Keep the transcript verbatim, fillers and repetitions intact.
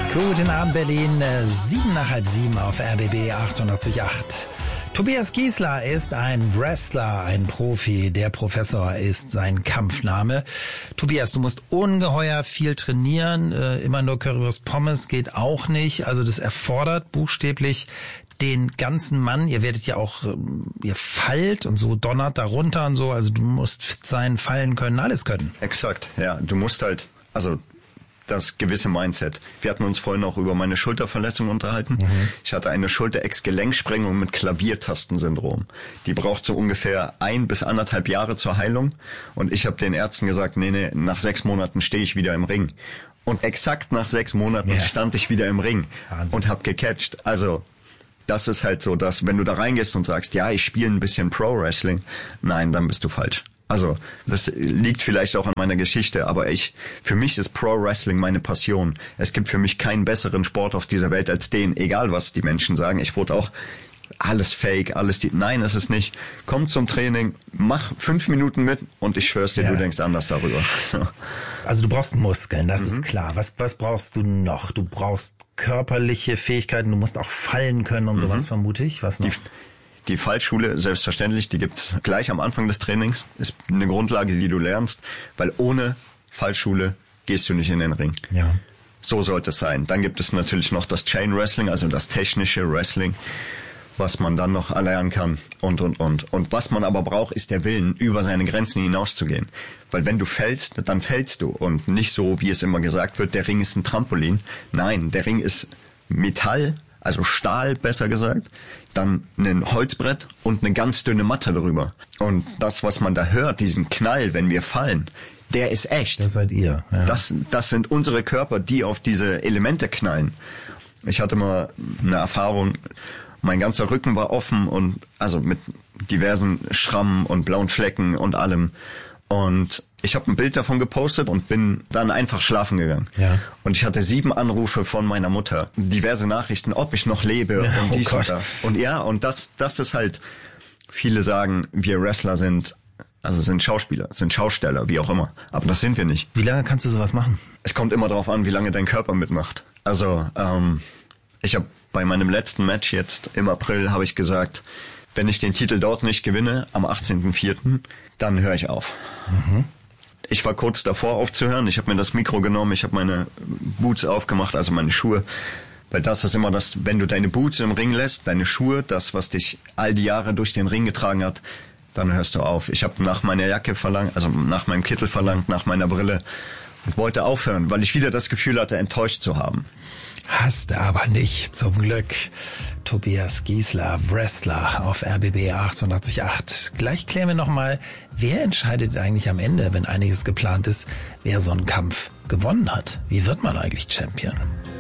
Guten Abend Berlin, sieben nach halb sieben auf R B B achtundachtzig Komma acht. Tobias Giesler ist ein Wrestler, ein Profi. Der Professor ist sein Kampfname. Tobias, du musst ungeheuer viel trainieren. Äh, immer nur Currywurst Pommes geht auch nicht. Also das erfordert buchstäblich den ganzen Mann. Ihr werdet ja auch, ihr fallt und so donnert da runter und so. Also du musst fit sein, fallen können, alles können. Exakt, ja. Du musst halt, also das gewisse Mindset. Wir hatten uns vorhin auch über meine Schulterverletzung unterhalten. Mhm. Ich hatte eine Schulter-Ex-Gelenksprengung mit Klaviertastensyndrom. Die braucht so ungefähr ein bis anderthalb Jahre zur Heilung. Und ich habe den Ärzten gesagt, nee, nee, nach sechs Monaten stehe ich wieder im Ring. Und exakt nach sechs Monaten ja. stand ich wieder im Ring Wahnsinn. Und habe gecatcht. Also das ist halt so, dass wenn du da reingehst und sagst, ja, ich spiele ein bisschen Pro-Wrestling, nein, dann bist du falsch. Also, das liegt vielleicht auch an meiner Geschichte, aber ich, für mich ist Pro-Wrestling meine Passion. Es gibt für mich keinen besseren Sport auf dieser Welt als den, egal was die Menschen sagen. Ich wurde auch alles fake, alles die, nein, ist es nicht. Komm zum Training, mach fünf Minuten mit und ich schwör's dir, ja. du denkst anders darüber. So. Also du brauchst Muskeln, das mhm. ist klar. Was, was brauchst du noch? Du brauchst körperliche Fähigkeiten, du musst auch fallen können und mhm. sowas, vermute ich. Was noch? Die, Die Fallschule, selbstverständlich, die gibt's gleich am Anfang des Trainings. Ist eine Grundlage, die du lernst, weil ohne Fallschule gehst du nicht in den Ring. Ja. So sollte es sein. Dann gibt es natürlich noch das Chain Wrestling, also das technische Wrestling, was man dann noch erlernen kann und, und, und. Und was man aber braucht, ist der Willen, über seine Grenzen hinauszugehen. Weil wenn du fällst, dann fällst du. Und nicht so, wie es immer gesagt wird, der Ring ist ein Trampolin. Nein, der Ring ist Metall, also Stahl, besser gesagt, dann ein Holzbrett und eine ganz dünne Matte drüber. Und das, was man da hört, diesen Knall, wenn wir fallen, der ist echt. Das seid ihr. Ja. Das, das sind unsere Körper, die auf diese Elemente knallen. Ich hatte mal eine Erfahrung, mein ganzer Rücken war offen und also mit diversen Schrammen und blauen Flecken und allem. Und ich habe ein Bild davon gepostet und bin dann einfach schlafen gegangen. Ja. Und ich hatte sieben Anrufe von meiner Mutter, diverse Nachrichten, ob ich noch lebe ja, und dies oh Gott. und das. Und ja, und das, das ist halt, viele sagen, wir Wrestler sind, also sind Schauspieler, sind Schausteller, wie auch immer. Aber das sind wir nicht. Wie lange kannst du sowas machen? Es kommt immer darauf an, wie lange dein Körper mitmacht. Also ähm, ich habe bei meinem letzten Match jetzt im April habe ich gesagt, wenn ich den Titel dort nicht gewinne, am achtzehnten vierten, dann höre ich auf. Mhm. Ich war kurz davor aufzuhören. Ich habe mir das Mikro genommen, ich habe meine Boots aufgemacht, also meine Schuhe. Weil das ist immer das, wenn du deine Boots im Ring lässt, deine Schuhe, das, was dich all die Jahre durch den Ring getragen hat, dann hörst du auf. Ich habe nach meiner Jacke verlangt, also nach meinem Kittel verlangt, nach meiner Brille und wollte aufhören, weil ich wieder das Gefühl hatte, enttäuscht zu haben. Hast aber nicht, zum Glück. Tobias Giesler, Wrestler auf R B B achtundachtzig Komma acht. Gleich klären wir nochmal, wer entscheidet eigentlich am Ende, wenn einiges geplant ist, wer so einen Kampf gewonnen hat? Wie wird man eigentlich Champion?